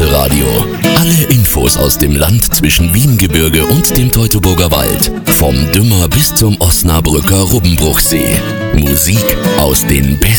Elbe-Radio. Alle Infos aus dem Land zwischen Wiengebirge und dem Teutoburger Wald. Vom Dümmer bis zum Osnabrücker Rubbenbruchsee. Musik aus den besten